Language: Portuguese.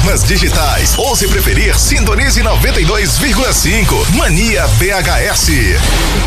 plataformas digitais. Ou se preferir, sintonize 92,5. Mania BHS.